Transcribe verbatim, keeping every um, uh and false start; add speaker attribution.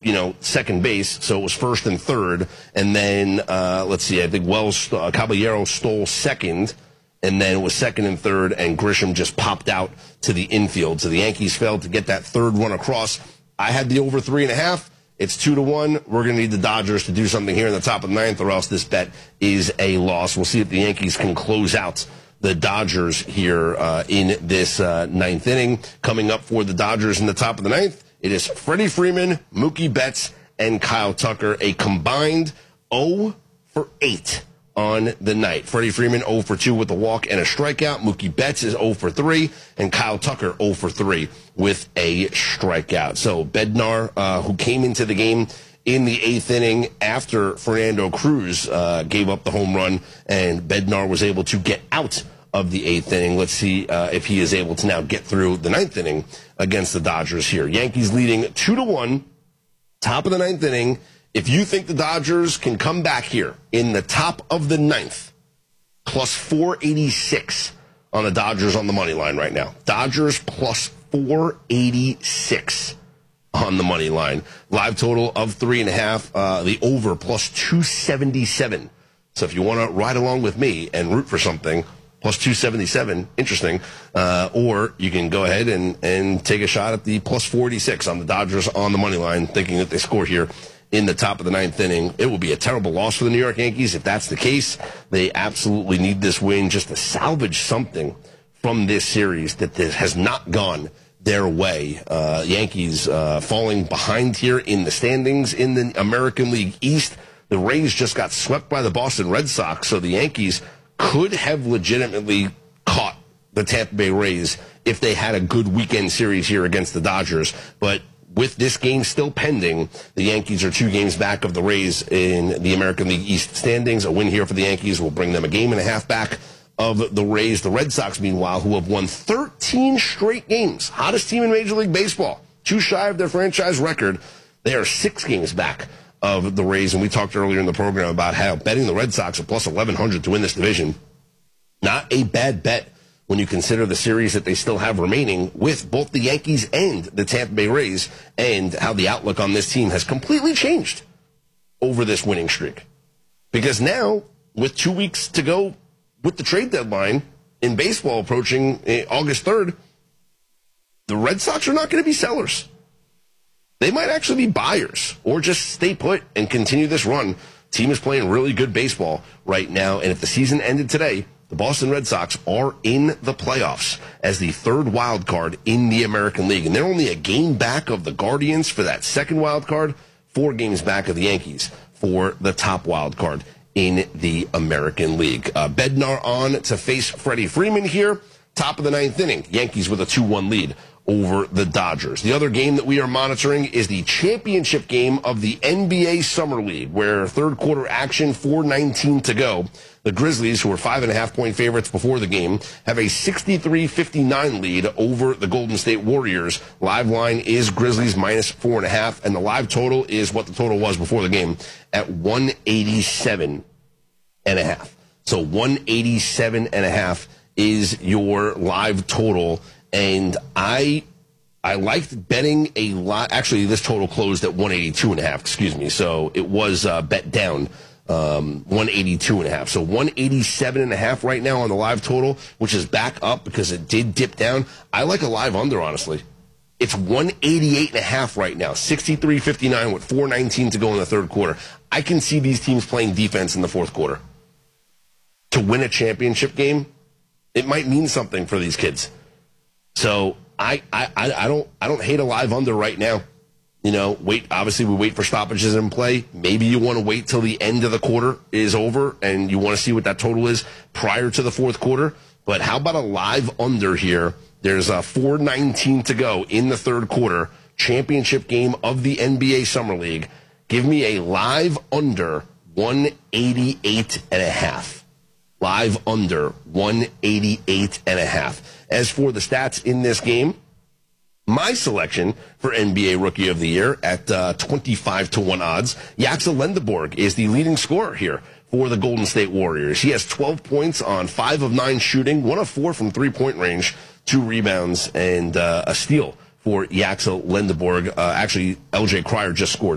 Speaker 1: you know, second base, so it was first and third. And then, uh, let's see, I think Wells, uh, Caballero stole second, and then it was second and third, and Grisham just popped out to the infield. So the Yankees failed to get that third one across. I had the over three and a half. It's two to one. We're going to need the Dodgers to do something here in the top of the ninth, or else this bet is a loss. We'll see if the Yankees can close out the Dodgers here uh, in this uh, ninth inning. Coming up for the Dodgers in the top of the ninth, it is Freddie Freeman, Mookie Betts, and Kyle Tucker, a combined oh for eight on the night. Freddie Freeman oh for two with a walk and a strikeout. Mookie Betts is oh for three, and Kyle Tucker oh for three with a strikeout. So Bednar, uh, who came into the game in the eighth inning after Fernando Cruz uh, gave up the home run, and Bednar was able to get out of the eighth inning. Let's see uh, if he is able to now get through the ninth inning against the Dodgers here. Yankees leading two to one, top of the ninth inning. If you think the Dodgers can come back here in the top of the ninth, plus four eighty-six on the Dodgers on the money line right now. Dodgers plus four eighty-six on the money line. Live total of three and a half. Uh, the over plus two seventy-seven. So if you want to ride along with me and root for something, plus two seventy-seven, interesting. Uh, or you can go ahead and, and take a shot at the plus four eighty-six on the Dodgers on the money line, thinking that they score here in the top of the ninth inning. It will be a terrible loss for the New York Yankees if that's the case. They absolutely need this win just to salvage something from this series that this has not gone their way. Uh, Yankees uh, falling behind here in the standings in the American League East. The Rays just got swept by the Boston Red Sox, so the Yankees could have legitimately caught the Tampa Bay Rays if they had a good weekend series here against the Dodgers. But with this game still pending, the Yankees are two games back of the Rays in the American League East standings. A win here for the Yankees will bring them a game and a half back of the Rays. The Red Sox, meanwhile, who have won thirteen straight games, hottest team in Major League Baseball, too shy of their franchise record. They are six games back of the Rays, and we talked earlier in the program about how betting the Red Sox at plus eleven hundred to win this division, not a bad bet when you consider the series that they still have remaining with both the Yankees and the Tampa Bay Rays, and how the outlook on this team has completely changed over this winning streak. Because now, with two weeks to go with the trade deadline in baseball approaching August third, the Red Sox are not going to be sellers. They might actually be buyers or just stay put and continue this run. Team is playing really good baseball right now, and if the season ended today, the Boston Red Sox are in the playoffs as the third wild card in the American League. And they're only a game back of the Guardians for that second wild card, four games back of the Yankees for the top wild card in the American League. Uh, Bednar on to face Freddie Freeman here. Top of the ninth inning. Yankees with a two one lead over the Dodgers. The other game that we are monitoring is the championship game of the N B A Summer League, where third quarter action, four nineteen to go. The Grizzlies, who are five and a half point favorites before the game, have a sixty-three fifty-nine lead over the Golden State Warriors. Live line is Grizzlies minus four and a half, and the live total is what the total was before the game at one eighty-seven and a half. So one eighty-seven and a half is your live total. And I I liked betting a lot. Actually, this total closed at one eighty-two and a half, excuse me. So it was uh, bet down um, one eighty-two and a half. So one eighty-seven and a half right now on the live total, which is back up because it did dip down. I like a live under, honestly. It's one eighty-eight and a half right now, sixty-three fifty-nine with four nineteen to go in the third quarter. I can see these teams playing defense in the fourth quarter. To win a championship game, it might mean something for these kids. So I, I, I don't I don't hate a live under right now. You know, wait. Obviously, we wait for stoppages in play. Maybe you want to wait till the end of the quarter is over and you want to see what that total is prior to the fourth quarter. But how about a live under here? There's a four nineteen to go in the third quarter. Championship game of the N B A Summer League. Give me a live under one eighty-eight and a half. Live under one eighty-eight and a half. As for the stats in this game, my selection for N B A Rookie of the Year at uh, twenty-five to one odds, Yaxel Lendeborg is the leading scorer here for the Golden State Warriors. He has twelve points on five of nine shooting, one of four from three-point range, two rebounds, and uh, a steal for Yaxel Lendeborg. Uh, actually, L J Cryer just scored